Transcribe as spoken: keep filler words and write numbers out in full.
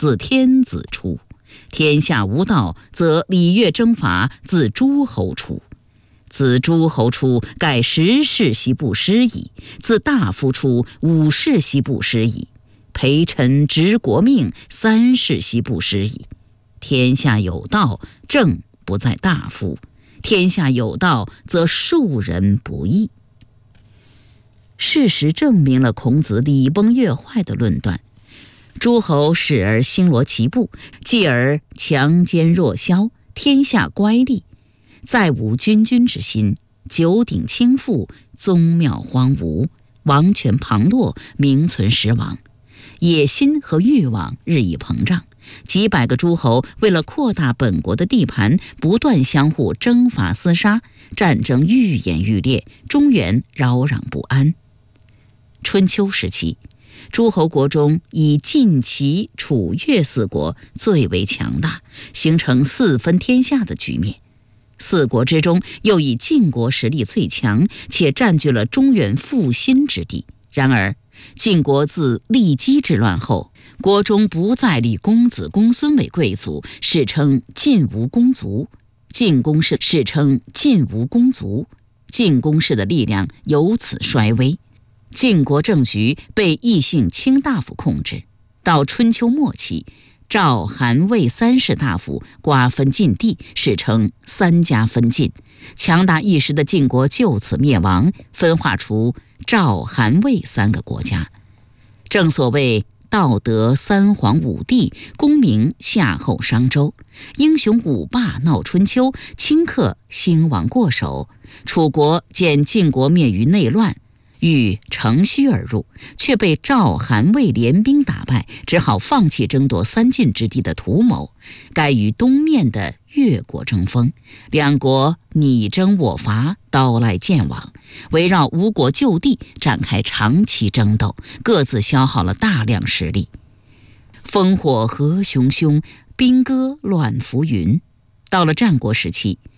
自天子出；天下无道，则礼乐征伐自诸侯出。自诸侯出，盖十世袭不施矣；自大夫出，五世袭不施矣；陪臣执国命，三世袭不施矣。天下有道，政不在大夫；天下有道，则庶人不义。事实证明了孔子礼崩乐坏的论断。诸侯始而兴罗其部，继而强奸弱销，天下乖戾，再无君君之心，九鼎倾覆，宗庙荒芜，王权旁落，名存实亡。野心和欲望日益膨胀，几百个诸侯为了扩大本国的地盘，不断相互征伐厮杀，战争愈演愈烈，中原扰攘不安。春秋时期，诸侯国中以晋、齐、楚、越四国最为强大，形成四分天下的局面。四国之中，又以晋国实力最强，且占据了中原复兴之地。然而，晋国自骊姬之乱后，国中不再立公子公孙为贵族，史称晋无公族；晋公室史称晋无公族。晋公室的力量由此衰微。晋国政局被异姓卿大夫控制。到春秋末期，赵、韩、魏三士大夫瓜分晋地，史称三家分晋。强大一时的晋国就此灭亡，分化出赵、韩、魏三个国家。正所谓道德三皇五帝，功名夏后商周。英雄五霸闹春秋，顷刻兴亡过手。楚国见晋国灭于内乱，欲乘虚而入，却被赵、韩、魏联兵打败，只好放弃争夺三晋之地的图谋，改与东面的越国争锋。两国你争我伐，刀来剑往，围绕吴国就地展开长期争斗，各自消耗了大量实力。烽火何熊熊，兵戈乱浮云。到了战国时期，